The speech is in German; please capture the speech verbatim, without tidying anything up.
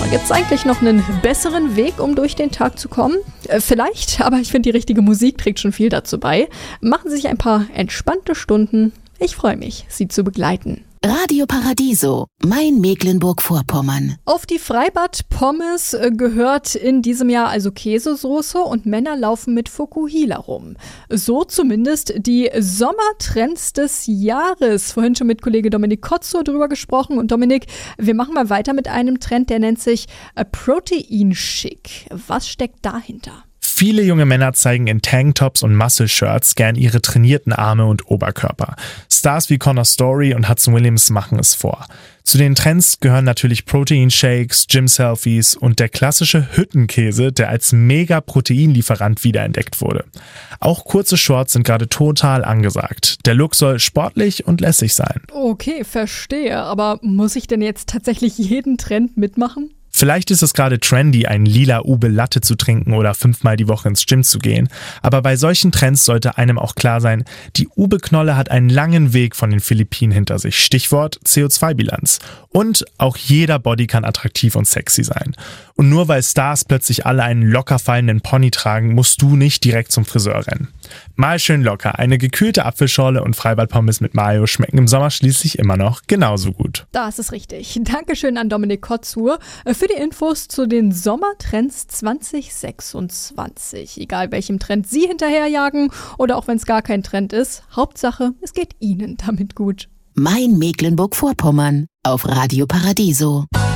Gibt es eigentlich noch einen besseren Weg, um durch den Tag zu kommen? Äh, vielleicht, aber ich finde, die richtige Musik trägt schon viel dazu bei. Machen Sie sich ein paar entspannte Stunden. Ich freue mich, Sie zu begleiten. Radio Paradiso, mein Mecklenburg-Vorpommern. Auf die Freibad-Pommes gehört in diesem Jahr also Käsesoße und Männer laufen mit Fukuhila rum. So zumindest die Sommertrends des Jahres. Vorhin schon mit Kollege Dominik Kotzur drüber gesprochen. Und Dominik, wir machen mal weiter mit einem Trend, der nennt sich Protein Chic. Was steckt dahinter? Viele junge Männer zeigen in Tanktops und Muscle-Shirts gern ihre trainierten Arme und Oberkörper. Stars wie Connor Story und Hudson Williams machen es vor. Zu den Trends gehören natürlich Protein-Shakes, Gym-Selfies und der klassische Hüttenkäse, der als Mega-Proteinlieferant wiederentdeckt wurde. Auch kurze Shorts sind gerade total angesagt. Der Look soll sportlich und lässig sein. Okay, verstehe. Aber muss ich denn jetzt tatsächlich jeden Trend mitmachen? Vielleicht ist es gerade trendy, einen lila Ube Latte zu trinken oder fünfmal die Woche ins Gym zu gehen. Aber bei solchen Trends sollte einem auch klar sein, die Ube-Knolle hat einen langen Weg von den Philippinen hinter sich. Stichwort C O zwei Bilanz. Und auch jeder Body kann attraktiv und sexy sein. Und nur weil Stars plötzlich alle einen locker fallenden Pony tragen, musst du nicht direkt zum Friseur rennen. Mal schön locker. Eine gekühlte Apfelschorle und Freibad-Pommes mit Mayo schmecken im Sommer schließlich immer noch genauso gut. Das ist richtig. Dankeschön an Dominik Kotzur für die Infos zu den Sommertrends zwanzig sechsundzwanzig. Egal welchem Trend Sie hinterherjagen oder auch wenn es gar kein Trend ist, Hauptsache, es geht Ihnen damit gut. Mein Mecklenburg-Vorpommern auf Radio Paradiso.